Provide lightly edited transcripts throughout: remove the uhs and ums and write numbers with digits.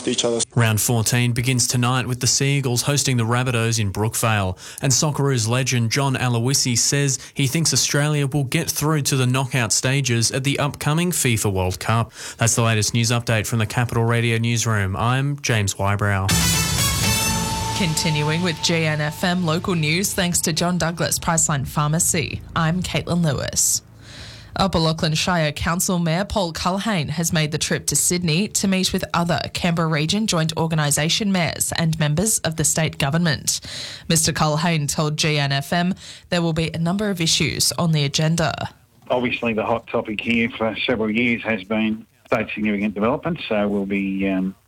after each other. Round 14 begins tonight with the Seagulls hosting the Rabbitohs in Brookvale. And Socceroos legend John Aloisi says he thinks Australia will get through to the knockout stages at the upcoming FIFA World Cup. That's the latest news update from the Capital Radio newsroom. I'm James Wybrow. Continuing with GNFM local news thanks to John Douglas Priceline Pharmacy. I'm Caitlin Lewis. Upper Lachlan Shire Council Mayor Paul Culhane has made the trip to Sydney to meet with other Canberra Region Joint Organisation mayors and members of the state government. Mr Culhane told GNFM there will be a number of issues on the agenda. Obviously the hot topic here for several years has been state significant development, so we'll be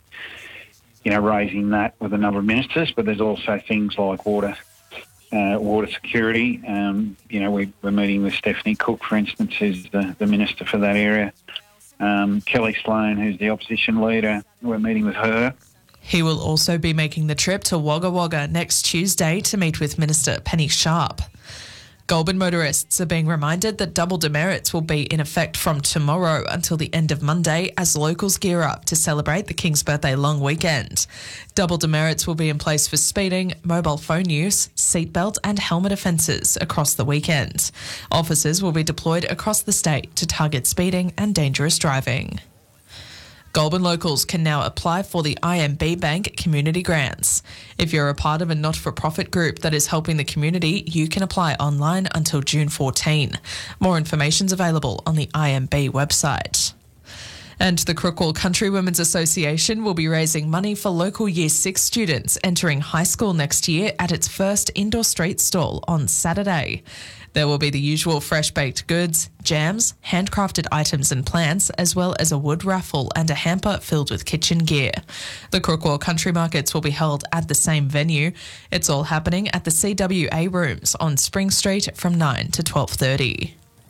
raising that with a number of ministers, but there's also things like water security. We're meeting with Stephanie Cook, for instance, who's the Minister for that area. Kelly Sloan, who's the opposition leader, we're meeting with her. He will also be making the trip to Wagga Wagga next Tuesday to meet with Minister Penny Sharp. Goulburn motorists are being reminded that double demerits will be in effect from tomorrow until the end of Monday as locals gear up to celebrate the King's Birthday long weekend. Double demerits will be in place for speeding, mobile phone use, seatbelt and helmet offences across the weekend. Officers will be deployed across the state to target speeding and dangerous driving. Goulburn locals can now apply for the IMB Bank community grants. If you're a part of a not-for-profit group that is helping the community, you can apply online until June 14. More information's available on the IMB website. And the Crookwell Country Women's Association will be raising money for local Year 6 students entering high school next year at its first indoor street stall on Saturday. There will be the usual fresh-baked goods, jams, handcrafted items and plants, as well as a wood raffle and a hamper filled with kitchen gear. The Crookwell Country Markets will be held at the same venue. It's all happening at the CWA Rooms on Spring Street from 9 to 12:30.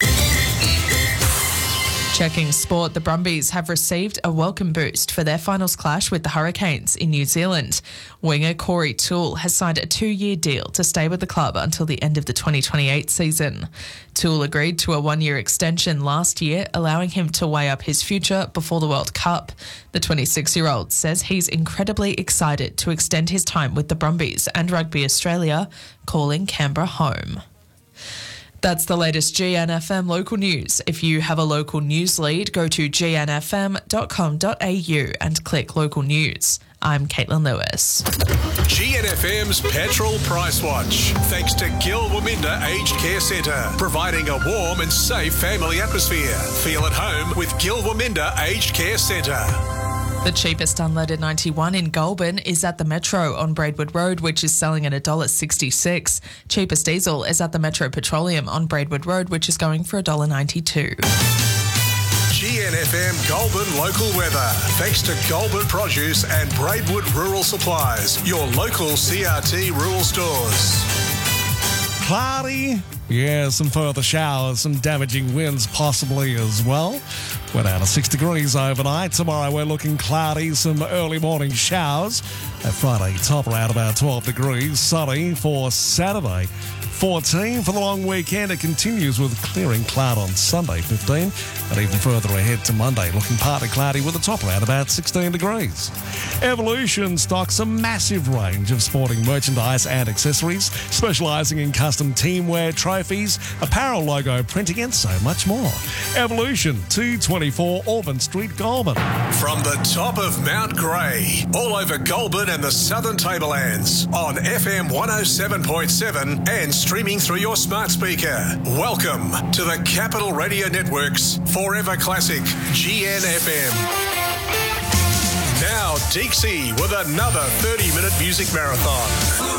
Checking sport, the Brumbies have received a welcome boost for their finals clash with the Hurricanes in New Zealand. Winger Corey Toole has signed a 2-year deal to stay with the club until the end of the 2028 season. Toole agreed to a 1-year extension last year, allowing him to weigh up his future before the World Cup. The 26-year-old says he's incredibly excited to extend his time with the Brumbies and Rugby Australia, calling Canberra home. That's the latest GNFM local news. If you have a local news lead, go to gnfm.com.au and click local news. I'm Caitlin Lewis. GNFM's Petrol Price Watch. Thanks to Gil Waminda Aged Care Centre, providing a warm and safe family atmosphere. Feel at home with Gil Waminda Aged Care Centre. The cheapest unleaded 91 in Goulburn is at the Metro on Braidwood Road, which is selling at $1.66. Cheapest diesel is at the Metro Petroleum on Braidwood Road, which is going for $1.92. GNFM Goulburn local weather. Thanks to Goulburn Produce and Braidwood Rural Supplies, your local CRT rural stores. Cloudy. Yeah, some further showers, some damaging winds possibly as well. We're down to 6 degrees overnight. Tomorrow we're looking cloudy, some early morning showers. Friday top around about 12 degrees. Sunny for Saturday. 14 for the long weekend. It continues with clearing cloud on Sunday, 15, and even further ahead to Monday, looking partly cloudy with a top around about 16 degrees. Evolution stocks a massive range of sporting merchandise and accessories, specialising in custom teamwear, trophies, apparel logo printing, and so much more. Evolution, 224 Auburn Street, Goulburn. From the top of Mount Grey, all over Goulburn and the Southern Tablelands, on FM 107.7 and streaming through your smart speaker. Welcome to the Capital Radio Network's Forever Classic, GNFM. Now, Deeksy with another 30-minute music marathon.